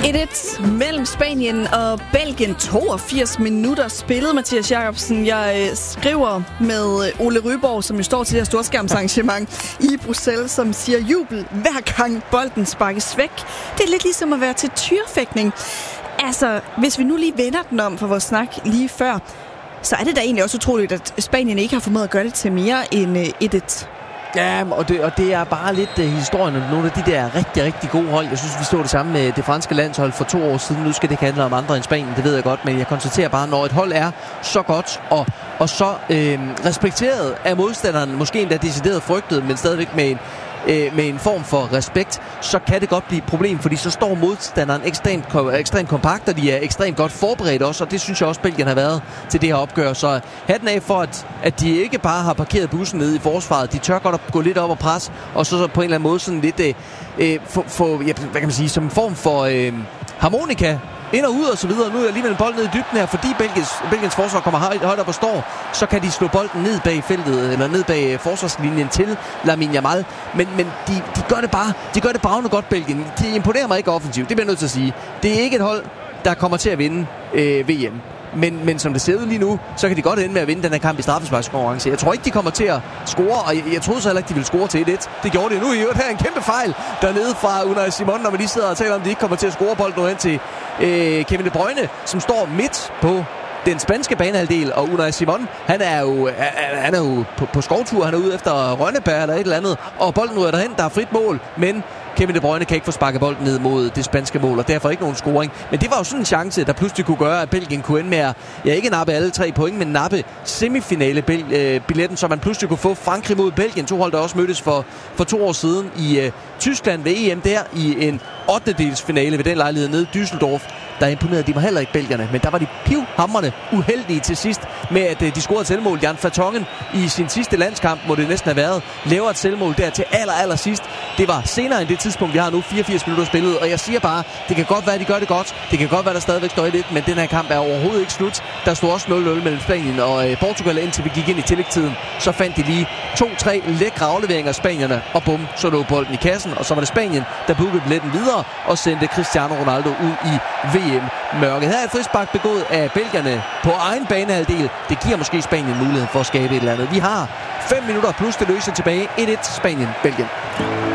1-1 mellem Spanien og Belgien. 82 minutter spillet, Mathias Jacobsen. Jeg skriver med Ole Ryborg, som jo står til det her storskærmsarrangement i Bruxelles, som siger jubel hver gang bolden sparkes væk. Det er lidt ligesom at være til tyrefægtning. Altså, hvis vi nu lige vender den om for vores snak lige før, så er det da egentlig også utroligt, at Spanien ikke har formået at gøre det til mere end 1-1. Ja, og det er bare lidt historien om nogle af de der rigtig, rigtig gode hold. Jeg synes, vi så det samme med det franske landshold for 2 år siden. Nu skal det ikke handle om andre end Spanien, det ved jeg godt. Men jeg konstaterer bare, når et hold er så godt og så respekteret af modstanderen, måske endda decideret frygtet, men stadigvæk med en form for respekt, så kan det godt blive et problem, fordi så står modstanderen ekstremt kompakt, og de er ekstremt godt forberedt også, og det synes jeg også, Belgien har været til det her opgør. Så hatten af for, at de ikke bare har parkeret bussen nede i forsvaret. De tør godt at gå lidt op og presse, og så på en eller anden måde sådan lidt, hvad kan man sige, som en form for harmonika, ind og ud og så videre. Nu er alligevel en bold ned i dybden her, fordi Belgiens forsvar kommer højt op og står, så kan de slå bolden ned bag feltet, eller ned bag forsvarslinjen til Lamine Yamal. Men de gør det bravende godt, Belgien. De imponerer mig ikke offensivt, det bliver jeg nødt til at sige. Det er ikke et hold, der kommer til at vinde VM. Men som det ser ud lige nu, så kan de godt ende med at vinde den her kamp i straffesparkskonkurrence. Jeg tror ikke, de kommer til at score, og jeg troede så heller ikke, de ville score til 1-1. Det gjorde de nu i øvrigt. Her er en kæmpe fejl dernede fra Unai Simon, når man lige sidder og taler om, de ikke kommer til at score bolden hen til Kevin De Bruyne, som står midt på den spanske banehalvdel, og Unai Simon, han er jo på skovtur, han er ude efter Rønnebær eller et eller andet, og bolden ryger derhen, der er frit mål, men Kevin De Bruyne kan ikke få sparket bolden ned mod det spanske mål, og derfor ikke nogen scoring. Men det var jo sådan en chance, der pludselig kunne gøre, at Belgien kunne ende med at, ikke nappe alle 3 point, men nappe semifinale-billetten, så man pludselig kunne få Frankrig mod Belgien. 2 hold, der også mødtes for 2 år siden i Tyskland ved EM der i en 8-delsfinale ved den lejlighed nede i Düsseldorf. Der imponerede de mig heller ikke, belgierne, men der var de pivhamrende uheldige til sidst med, at de scorede et selvmål. Jan Vertonghen i sin sidste landskamp, må det næsten have været, laver et selvmål der til aller sidst. Det var senere end det tidspunkt, vi har nu, 84 minutter spillet, og jeg siger bare, det kan godt være, at de gør det godt. Det kan godt være, der stadigvæk står 1-1, men den her kamp er overhovedet ikke slut. Der stod også 0-0 mellem Spanien og Portugal, indtil vi gik ind i tillægstiden. Så fandt de lige 2-3 lækre afleveringer af spanierne, og bum, så lå bolden i kassen, og så var det Spanien, der bookede billetten videre og sendte Cristiano Ronaldo ud i VM-mørket. Her er et frispark begået af belgierne på egen banehalvdel. Det giver måske Spanien muligheden for at skabe et eller andet. Vi har 5 minutter plus det løse tilbage. 1-1 Spanien-Belgien.